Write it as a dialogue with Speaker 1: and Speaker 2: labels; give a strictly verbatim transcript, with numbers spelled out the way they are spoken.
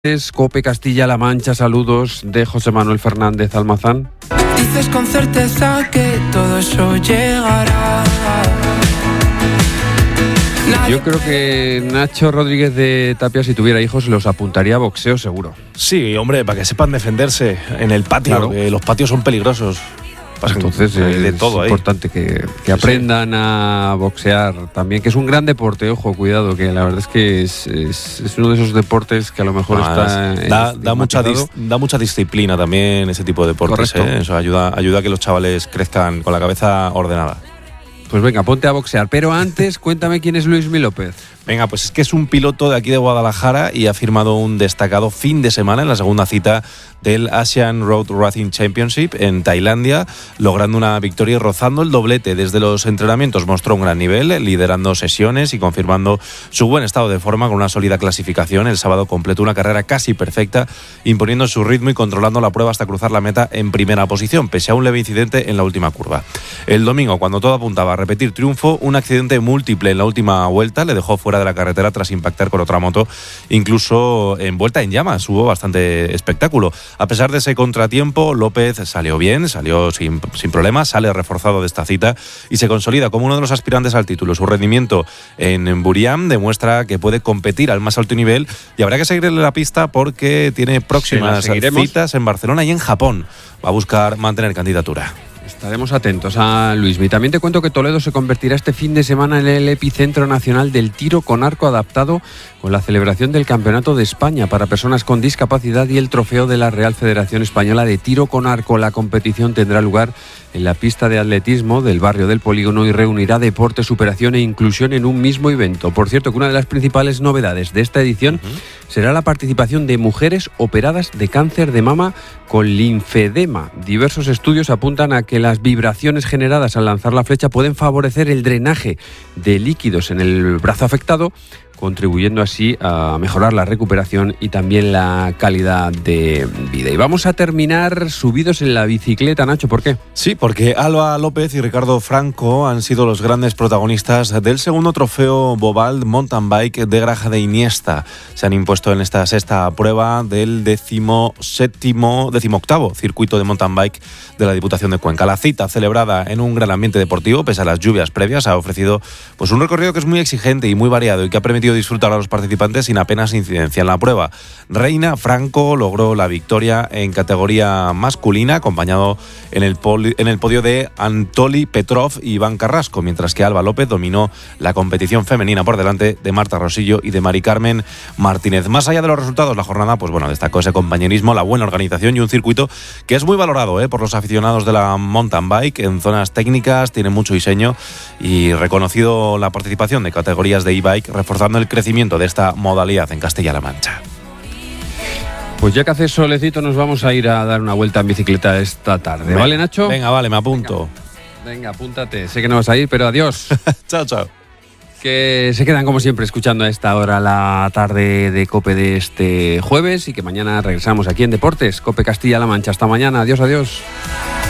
Speaker 1: Es Cope Castilla-La Mancha, saludos de José Manuel Fernández Almazán.
Speaker 2: Dices con certeza que todo eso llegará.
Speaker 1: Yo creo que Nacho Rodríguez de Tapia, si tuviera hijos, los apuntaría a boxeo seguro.
Speaker 3: Sí, hombre, para que sepan defenderse en el patio,
Speaker 1: Claro.
Speaker 3: que los patios son peligrosos. Pasan
Speaker 1: Entonces
Speaker 3: de, de
Speaker 1: es
Speaker 3: todo ahí.
Speaker 1: importante que, que
Speaker 3: Sí,
Speaker 1: aprendan sí. a boxear también, que es un gran deporte, ojo, cuidado, que la verdad es que es, es, es uno de esos deportes que a lo mejor
Speaker 3: No,
Speaker 1: está
Speaker 3: da, da, mucha dis, da mucha disciplina también ese tipo de deportes. ¿eh? Eso ayuda, ayuda a que los chavales crezcan con la cabeza ordenada.
Speaker 1: Pues venga, ponte a boxear, pero antes cuéntame quién es Luismi López.
Speaker 3: Venga, pues es que es un piloto de aquí de Guadalajara y ha firmado un destacado fin de semana en la segunda cita del Asian Road Racing Championship en Tailandia, logrando una victoria y rozando el doblete. Desde los entrenamientos mostró un gran nivel, liderando sesiones y confirmando su buen estado de forma con una sólida clasificación. El sábado completó una carrera casi perfecta, imponiendo su ritmo y controlando la prueba hasta cruzar la meta en primera posición, pese a un leve incidente en la última curva. El domingo, cuando todo apuntaba a repetir triunfo, un accidente múltiple en la última vuelta le dejó fuera de la carretera tras impactar con otra moto, incluso envuelta en llamas. Hubo bastante espectáculo. A pesar de ese contratiempo, López salió bien, salió sin, sin problemas, sale reforzado de esta cita y se consolida como uno de los aspirantes al título. Su rendimiento en Buriram demuestra que puede competir al más alto nivel y habrá que seguirle la pista porque tiene próximas citas en Barcelona y en Japón. Va a buscar mantener candidatura.
Speaker 1: Estaremos atentos a Luismi. También te cuento que Toledo se convertirá este fin de semana en el epicentro nacional del tiro con arco adaptado, con la celebración del Campeonato de España para personas con discapacidad y el trofeo de la Real Federación Española de Tiro con Arco. La competición tendrá lugar en la pista de atletismo del barrio del Polígono y reunirá deporte, superación e inclusión en un mismo evento. Por cierto, que una de las principales novedades de esta edición uh-huh. será la participación de mujeres operadas de cáncer de mama con linfedema. Diversos estudios apuntan a que las vibraciones generadas al lanzar la flecha pueden favorecer el drenaje de líquidos en el brazo afectado, contribuyendo así a mejorar la recuperación y también la calidad de vida. Y vamos a terminar subidos en la bicicleta, Nacho, ¿por qué?
Speaker 3: Sí, porque Alba López y Ricardo Franco han sido los grandes protagonistas del segundo trofeo Bobald Mountain Bike de Graja de Iniesta. Se han impuesto en esta sexta prueba del décimo séptimo, décimo octavo circuito de mountain bike de la Diputación de Cuenca. La cita, celebrada en un gran ambiente deportivo, pese a las lluvias previas, ha ofrecido pues un recorrido que es muy exigente y muy variado y que ha permitido disfrutar a los participantes sin apenas incidencia en la prueba. Reina Franco logró la victoria en categoría masculina, acompañado en el, poli, en el podio de Antoli Petrov y Iván Carrasco, mientras que Alba López dominó la competición femenina por delante de Marta Rosillo y de Mari Carmen Martínez. Más allá de los resultados, la jornada pues bueno, destacó ese compañerismo, la buena organización y un circuito que es muy valorado ¿eh? por los aficionados de la mountain bike en zonas técnicas, tiene mucho diseño y reconocido la participación de categorías de e-bike, reforzando el crecimiento de esta modalidad en Castilla-La Mancha.
Speaker 1: Pues ya que hace solecito nos vamos a ir a dar una vuelta en bicicleta esta tarde. Venga, ¿vale, Nacho?
Speaker 3: Venga, vale, me apunto.
Speaker 1: Venga, venga, apúntate. Sé que no vas a ir, pero adiós.
Speaker 3: Chao, chao.
Speaker 1: Que se quedan como siempre escuchando a esta hora la tarde de COPE de este jueves y que mañana regresamos aquí en Deportes, COPE Castilla-La Mancha. Hasta mañana. Adiós, adiós.